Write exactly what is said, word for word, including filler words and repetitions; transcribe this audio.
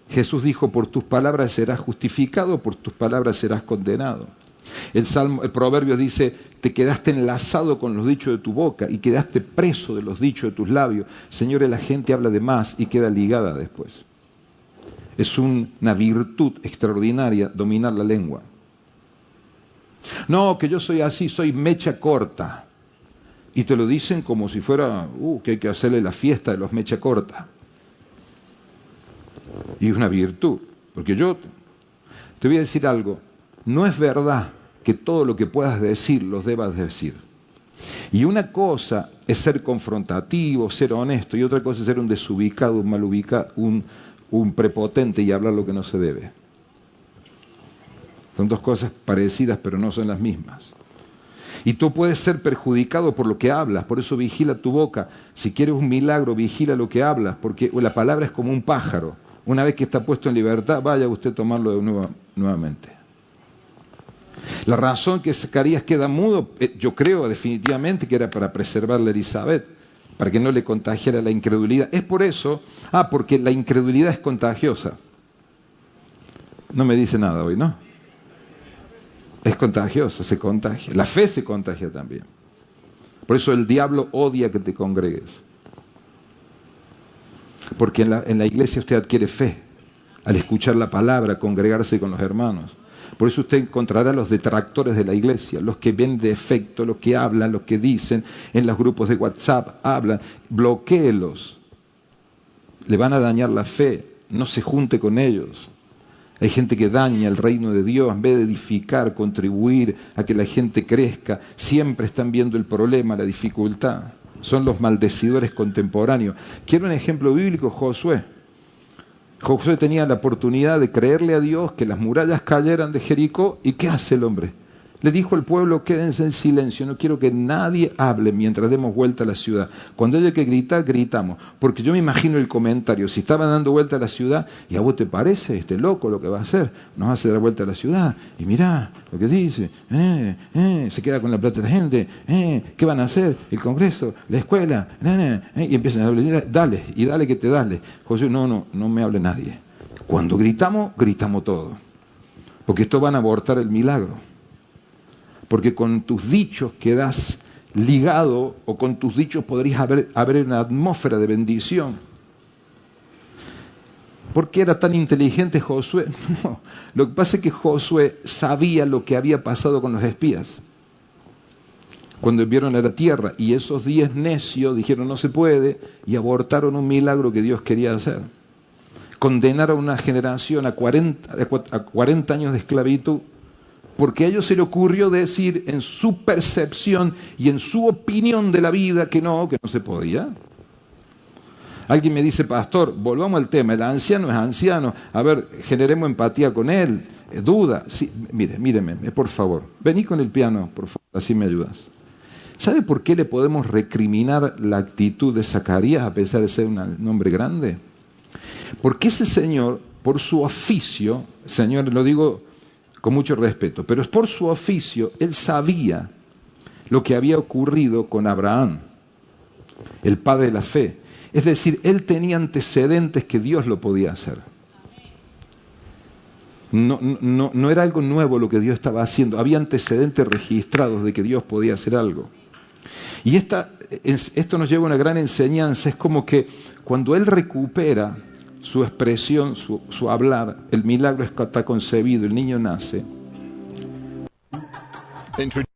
Jesús dijo, por tus palabras serás justificado, por tus palabras serás condenado. El Salmo, el proverbio dice, te quedaste enlazado con los dichos de tu boca y quedaste preso de los dichos de tus labios. Señores, la gente habla de más y queda ligada después. Es una virtud extraordinaria dominar la lengua. No, que yo soy así, soy mecha corta. Y te lo dicen como si fuera, uh, que hay que hacerle la fiesta de los mecha corta. Y es una virtud. Porque yo te voy a decir algo, no es verdad que todo lo que puedas decir los debas decir. Y una cosa es ser confrontativo, ser honesto, y otra cosa es ser un desubicado, un mal ubicado, un, un prepotente y hablar lo que no se debe. Son dos cosas parecidas, pero no son las mismas. Y tú puedes ser perjudicado por lo que hablas, por eso vigila tu boca. Si quieres un milagro, vigila lo que hablas, porque la palabra es como un pájaro. Una vez que está puesto en libertad, vaya usted a tomarlo de nuevo, nuevamente. La razón que Zacarías queda mudo, yo creo definitivamente que era para preservarle a Elizabeth, para que no le contagiara la incredulidad. Es por eso, ah, porque la incredulidad es contagiosa. No me dice nada hoy, ¿no? Es contagiosa, se contagia. La fe se contagia también. Por eso el diablo odia que te congregues. Porque en la, en la iglesia usted adquiere fe, al escuchar la palabra, congregarse con los hermanos. Por eso usted encontrará los detractores de la iglesia, los que ven defecto, los que hablan, los que dicen, en los grupos de WhatsApp hablan, bloquéelos. Le van a dañar la fe, no se junte con ellos. Hay gente que daña el reino de Dios, en vez de edificar, contribuir a que la gente crezca, siempre están viendo el problema, la dificultad. Son los maldecidores contemporáneos. Quiero un ejemplo bíblico, Josué. Josué tenía la oportunidad de creerle a Dios que las murallas cayeran de Jericó. ¿Y qué hace el hombre? Le dijo al pueblo, quédense en silencio, no quiero que nadie hable mientras demos vuelta a la ciudad. Cuando haya que gritar, gritamos. Porque yo me imagino el comentario, si estaban dando vuelta a la ciudad, ¿y a vos te parece este loco lo que va a hacer? Nos hace dar vuelta a la ciudad, y mirá lo que dice, eh, eh, se queda con la plata de la gente, eh, ¿qué van a hacer? El Congreso, la escuela, eh, eh, y empiezan a hablar, dale, y dale que te dale. José, no, no, no me hable nadie. Cuando gritamos, gritamos todo. Porque esto van a abortar el milagro. Porque con tus dichos quedas ligado, o con tus dichos podrías haber, haber una atmósfera de bendición. ¿Por qué era tan inteligente Josué? No, lo que pasa es que Josué sabía lo que había pasado con los espías. Cuando vieron a la tierra, y esos diez necios dijeron no se puede, y abortaron un milagro que Dios quería hacer. Condenaron a una generación a cuarenta, a cuarenta años de esclavitud, porque a ellos se le ocurrió decir en su percepción y en su opinión de la vida que no, que no se podía. Alguien me dice, pastor, volvamos al tema, el anciano es anciano, a ver, generemos empatía con él, eh, duda. Sí, mire, míreme, por favor, vení con el piano, por favor, así me ayudas. ¿Sabe por qué le podemos recriminar la actitud de Zacarías a pesar de ser un hombre grande? Porque ese señor, por su oficio, señor, lo digo con mucho respeto, pero es por su oficio, él sabía lo que había ocurrido con Abraham, el padre de la fe. Es decir, él tenía antecedentes que Dios lo podía hacer. No, no, no era algo nuevo lo que Dios estaba haciendo, había antecedentes registrados de que Dios podía hacer algo. Y esta, esto nos lleva a una gran enseñanza, es como que cuando él recupera su expresión, su, su hablar, el milagro está concebido, el niño nace.